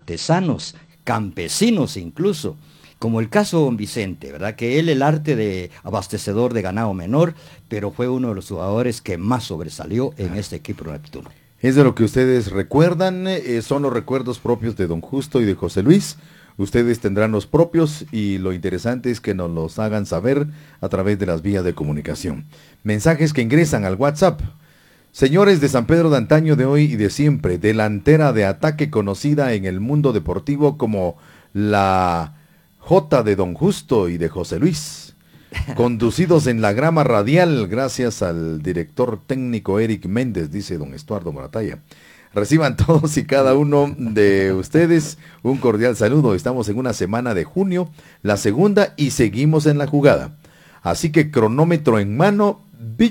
artesanos, campesinos incluso, como el caso Don Vicente, ¿verdad? Que él el arte de abastecedor de ganado menor, pero fue uno de los jugadores que más sobresalió en este equipo Neptuno. Es de lo que ustedes recuerdan, son los recuerdos propios de don Justo y de José Luis. Ustedes tendrán los propios y lo interesante es que nos los hagan saber a través de las vías de comunicación. Mensajes que ingresan al WhatsApp. Señores de San Pedro de antaño, de hoy y de siempre, delantera de ataque conocida en el mundo deportivo como la J de don Justo y de José Luis. Conducidos en la grama radial gracias al director técnico Eric Méndez, dice don Estuardo Morataya. Reciban todos y cada uno de ustedes un cordial saludo. Estamos en una semana de junio, la segunda, y seguimos en la jugada. Así que cronómetro en mano,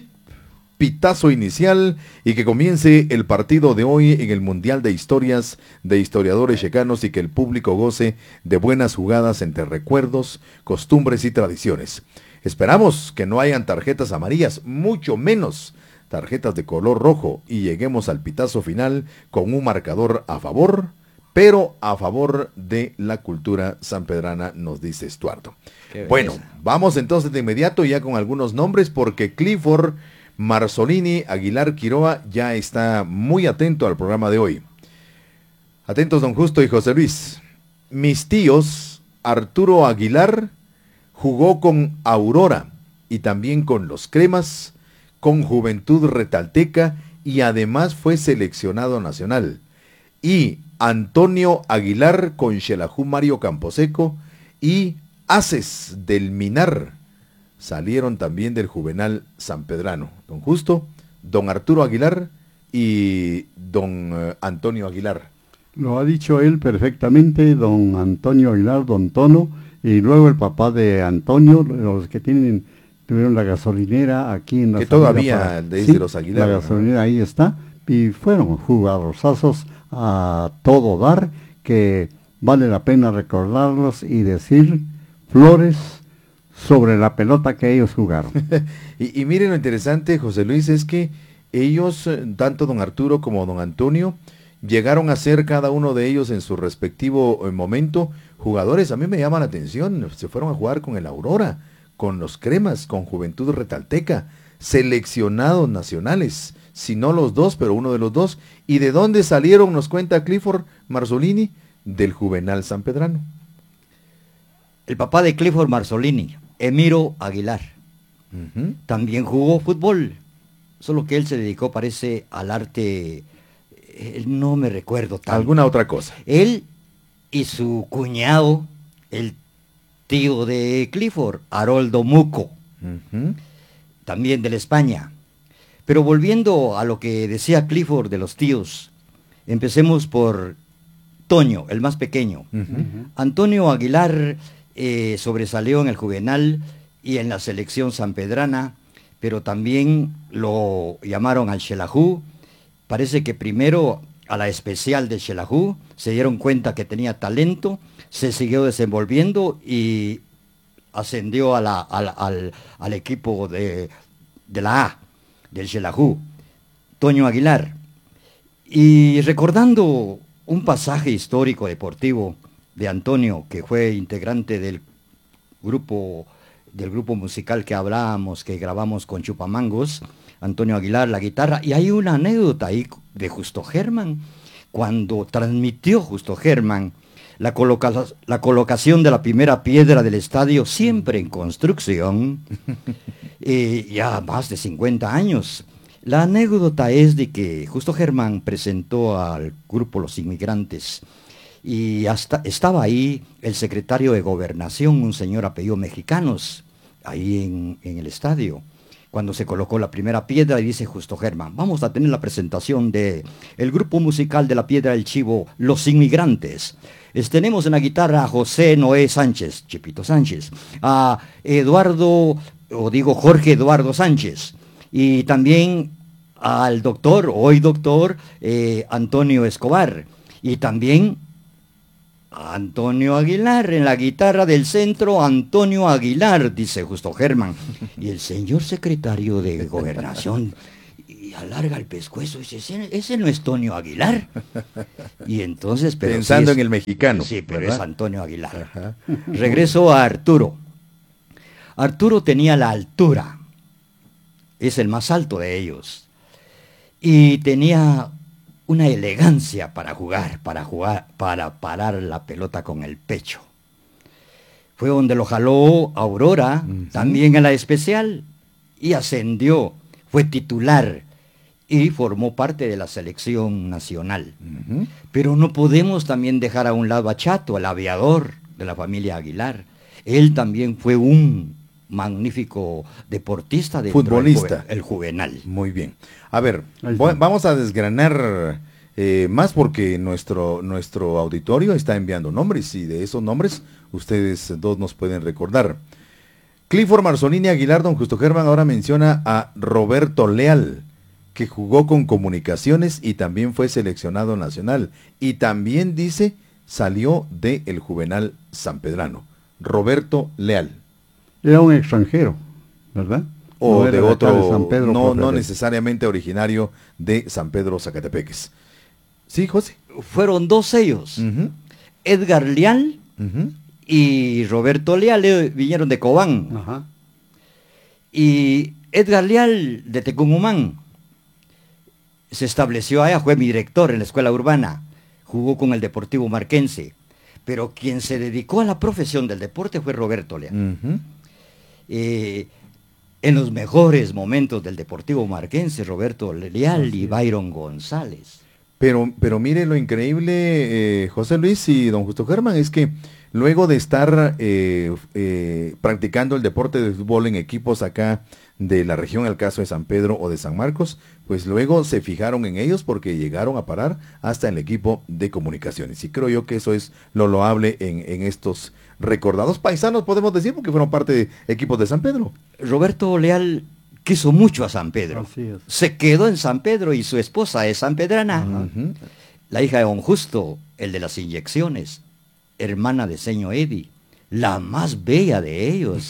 pitazo inicial y que comience el partido de hoy en el Mundial de Historias de Historiadores Checanos y que el público goce de buenas jugadas entre recuerdos, costumbres y tradiciones. Esperamos que no hayan tarjetas amarillas, mucho menos tarjetas de color rojo, y lleguemos al pitazo final con un marcador a favor, pero a favor de la cultura sanpedrana, nos dice Estuardo. Bueno, vamos entonces de inmediato ya con algunos nombres, porque Clifford Marzolini Aguilar Quiroa ya está muy atento al programa de hoy. Atentos don Justo y José Luis. Mis tíos, Arturo Aguilar, jugó con Aurora y también con los Cremas, con Juventud Retalteca y además fue seleccionado nacional. Y Antonio Aguilar con Xelajú Mario Camposeco y Aces del Minar salieron también del Juvenal sanpedrano. Don Justo, don Arturo Aguilar y don Antonio Aguilar. Lo ha dicho él perfectamente, don Antonio Aguilar, don Tono, y luego el papá de Antonio, los que tuvieron la gasolinera aquí en la... Que todavía desde sí, los Aguilar. La gasolinera ahí está, y fueron jugadorazos a todo dar, que vale la pena recordarlos y decir flores sobre la pelota que ellos jugaron. y miren lo interesante, José Luis, es que ellos, tanto don Arturo como don Antonio, llegaron a ser cada uno de ellos en su respectivo momento jugadores. A mí me llama la atención, se fueron a jugar con el Aurora, con los Cremas, con Juventud Retalteca, seleccionados nacionales, si no los dos, pero uno de los dos. ¿Y de dónde salieron? Nos cuenta Clifford Marzolini, del Juvenal sanpedrano. El papá de Clifford Marzolini, Emiro Aguilar, también jugó fútbol, solo que él se dedicó, parece, al arte, no me recuerdo tanto. Alguna otra cosa. Él y su cuñado, el tío de Clifford, Haroldo Muco, también de la España. Pero volviendo a lo que decía Clifford de los tíos, empecemos por Toño, el más pequeño. Antonio Aguilar sobresalió en el Juvenal y en la selección sanpedrana, pero también lo llamaron al Xelajú. Parece que primero a la especial de Xelajú se dieron cuenta que tenía talento, se siguió desenvolviendo y ascendió al equipo de la A, del Xelajú, Toño Aguilar. Y recordando un pasaje histórico deportivo de Antonio, que fue integrante del grupo musical que hablábamos, que grabamos con Chupamangos, Antonio Aguilar, la guitarra, y hay una anécdota ahí de Justo Germán, cuando transmitió Justo Germán la colocación de la primera piedra del estadio, siempre en construcción, ya más de 50 años. La anécdota es de que Justo Germán presentó al grupo Los Inmigrantes, y hasta estaba ahí el secretario de Gobernación, un señor apellido Mexicanos, ahí en el estadio, cuando se colocó la primera piedra, y dice Justo Germán: vamos a tener la presentación de el grupo musical de la Piedra del Chivo, Los Inmigrantes. Tenemos en la guitarra a José Noé Sánchez, Chipito Sánchez, a Jorge Eduardo Sánchez, y también al doctor, hoy doctor, Antonio Escobar, y también Antonio Aguilar, en la guitarra del centro, Antonio Aguilar, dice Justo Germán. Y el señor secretario de Gobernación, alarga el pescuezo y dice, ese no es Tonio Aguilar. Y entonces, pero pensando sí en el mexicano. Sí, pero ¿verdad? es Antonio Aguilar. Ajá. Regreso a Arturo. Arturo tenía la altura, es el más alto de ellos, y tenía una elegancia para jugar, para parar la pelota con el pecho. Fue donde lo jaló Aurora, también a la especial, y ascendió, fue titular y formó parte de la selección nacional. Pero no podemos también dejar a un lado a Chato, el aviador de la familia Aguilar. Él también fue un magnífico deportista, futbolista, el Juvenal. Muy bien. A ver, vamos a desgranar más porque nuestro auditorio está enviando nombres y de esos nombres ustedes dos nos pueden recordar. Clifford Marzolini Aguilar, don Justo Germán, ahora menciona a Roberto Leal, que jugó con Comunicaciones y también fue seleccionado nacional. Y también dice, salió de el Juvenal sanpedrano. Roberto Leal. Era un extranjero, ¿verdad? O no de otro, de San Pedro, no necesariamente originario de San Pedro Zacatepeques. ¿Sí, José? Fueron dos ellos. Edgar Leal y Roberto Leal vinieron de Cobán. Ajá. Y Edgar Leal de Tecumumán se estableció allá, fue mi director en la escuela urbana, jugó con el Deportivo Marquense, pero quien se dedicó a la profesión del deporte fue Roberto Leal. En los mejores momentos del Deportivo Marquense, Roberto Leal y Byron González. Pero mire lo increíble, José Luis y don Justo Germán, es que luego de estar practicando el deporte de fútbol en equipos acá de la región, el caso de San Pedro o de San Marcos, pues luego se fijaron en ellos porque llegaron a parar hasta el equipo de Comunicaciones. Y creo yo que eso es lo loable en estos recordados paisanos, podemos decir, porque fueron parte de equipos de San Pedro. Roberto Leal quiso mucho a San Pedro. Así es. Se quedó en San Pedro y su esposa es sanpedrana. La hija de don Justo, el de las inyecciones, hermana de señor Eddie, la más bella de ellos.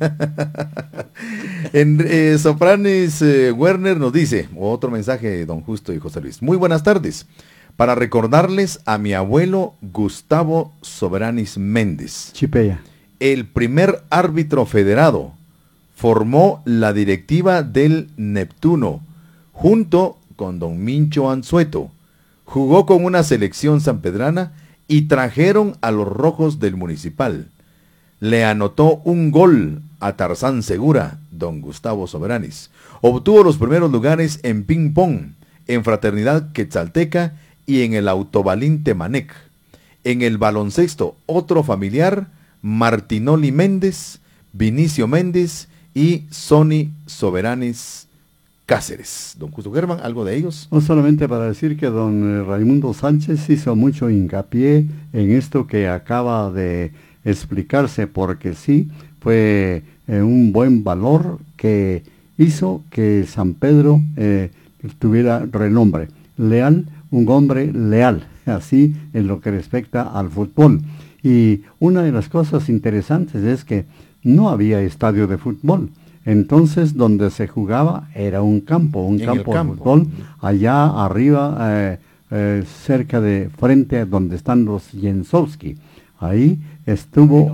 En Sopranis Werner nos dice, otro mensaje de don Justo y José Luis. Muy buenas tardes. Para recordarles a mi abuelo Gustavo Soberanis Méndez. Chipeya. El primer árbitro federado. Formó la directiva del Neptuno, junto con don Mincho Anzueto. Jugó con una selección sanpedrana y trajeron a los rojos del Municipal. Le anotó un gol a Tarzán Segura, don Gustavo Soberanis. Obtuvo los primeros lugares en ping-pong, en Fraternidad Quetzalteca y en el Autobalín Temanec. En el baloncesto, otro familiar, Martinoli Méndez, Vinicio Méndez y Sonny Soberanis Cáceres. Don Justo Germán, ¿algo de ellos? No solamente para decir que don Raimundo Sánchez hizo mucho hincapié en esto que acaba de explicarse, porque sí, fue un buen valor que hizo que San Pedro tuviera renombre. Leal, un hombre leal, así en lo que respecta al fútbol. Y una de las cosas interesantes es que no había estadio de fútbol. Entonces, donde se jugaba era un campo de fútbol, allá arriba, cerca de frente a donde están los Jensowski. Ahí estuvo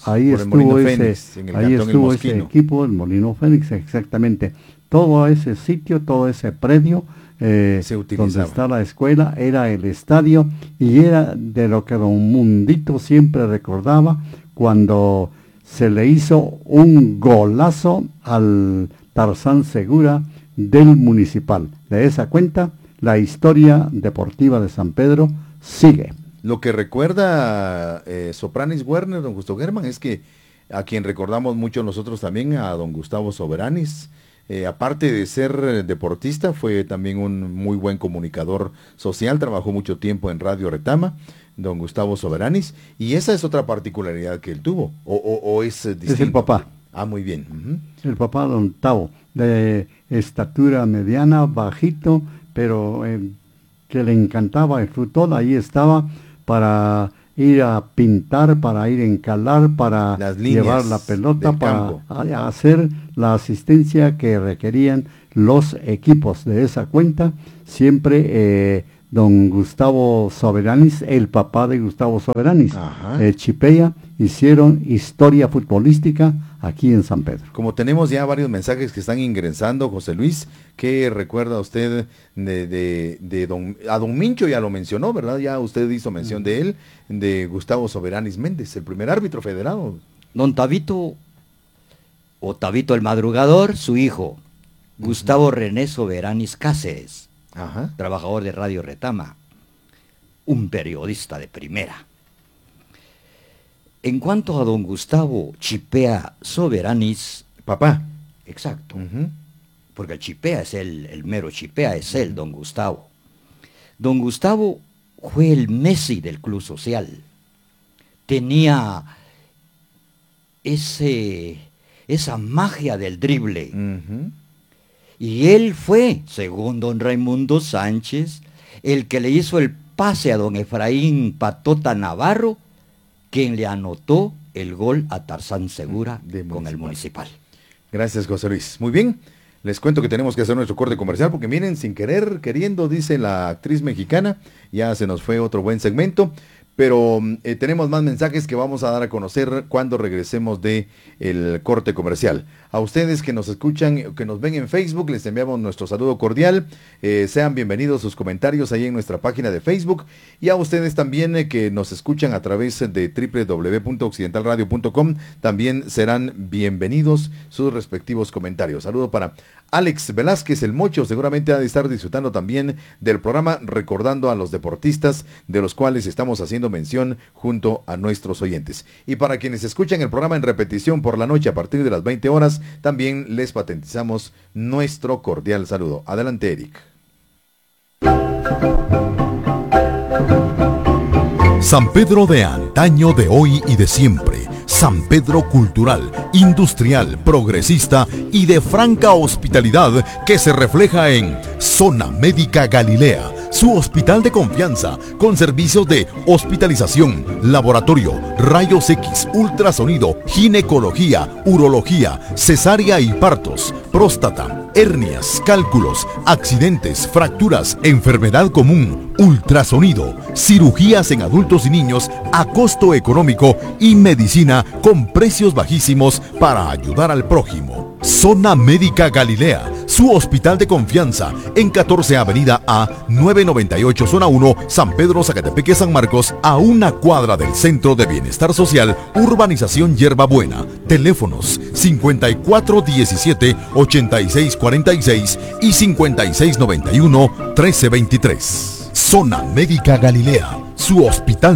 ese equipo, el Molino Fénix, exactamente. Todo ese sitio, todo ese predio, donde está la escuela, era el estadio, y era de lo que don Mundito siempre recordaba cuando se le hizo un golazo al Tarzán Segura del Municipal. De esa cuenta, la historia deportiva de San Pedro sigue. Lo que recuerda Sopranis Werner, don Justo Germán, es que a quien recordamos mucho nosotros también, a don Gustavo Soberanis, aparte de ser deportista, fue también un muy buen comunicador social, trabajó mucho tiempo en Radio Retama, don Gustavo Soberanis, y esa es otra particularidad que él tuvo, o es distinto. Es el papá. Ah, muy bien. El papá don Tavo, de estatura mediana, bajito, pero que le encantaba el fútbol, ahí estaba para ir a pintar, para ir a encalar, para Las líneas llevar la pelota, del para campo. hacer la asistencia que requerían los equipos de esa cuenta. Siempre don Gustavo Soberanis, el papá de Gustavo Soberanis, Ajá. Chipea, hicieron historia futbolística aquí en San Pedro. Como tenemos ya varios mensajes que están ingresando, José Luis, ¿qué recuerda usted de don Mincho? Ya lo mencionó, ¿verdad? Ya usted hizo mención de él, de Gustavo Soberanis Méndez, el primer árbitro federado. Don Tabito, o Tabito el Madrugador, su hijo, Gustavo René Soberanis Cáceres, Ajá. trabajador de Radio Retama, un periodista de primera. En cuanto a don Gustavo Chipea Soberanis, Papá. exacto, Ujú. porque el Chipea es el mero Chipea, es él, don Gustavo. Don Gustavo fue el Messi del Club Social. Tenía esa magia del drible. Ujú. Y él fue, según don Raimundo Sánchez, el que le hizo el pase a don Efraín Patota Navarro, quien le anotó el gol a Tarzán Segura De con el Municipal. Municipal. Gracias, José Luis. Muy bien, les cuento que tenemos que hacer nuestro corte comercial porque miren, sin querer, queriendo, dice la actriz mexicana, ya se nos fue otro buen segmento, pero tenemos más mensajes que vamos a dar a conocer cuando regresemos de el corte comercial. A ustedes que nos escuchan, que nos ven en Facebook, les enviamos nuestro saludo cordial. Sean bienvenidos sus comentarios ahí en nuestra página de Facebook. Y a ustedes también que nos escuchan a través de www.occidentalradio.com, también serán bienvenidos sus respectivos comentarios. Saludo para Alex Velázquez, el Mocho, seguramente ha de estar disfrutando también del programa, recordando a los deportistas de los cuales estamos haciendo mención junto a nuestros oyentes. Y para quienes escuchan el programa en repetición por la noche a partir de las 20 horas, también les patentizamos nuestro cordial saludo. Adelante, Eric. San Pedro de antaño, de hoy y de siempre. San Pedro cultural, industrial, progresista y de franca hospitalidad que se refleja en Zona Médica Galilea, su hospital de confianza con servicios de hospitalización, laboratorio, rayos X, ultrasonido, ginecología, urología, cesárea y partos, próstata, hernias, cálculos, accidentes, fracturas, enfermedad común, ultrasonido, cirugías en adultos y niños a costo económico y medicina con precios bajísimos para ayudar al prójimo. Zona Médica Galilea, su hospital de confianza en 14 Avenida A, 998 Zona 1, San Pedro, Zacatepeque, San Marcos, a una cuadra del Centro de Bienestar Social, Urbanización Hierbabuena. Teléfonos 5417-8646 y 5691-1323. Zona Médica Galilea, su hospital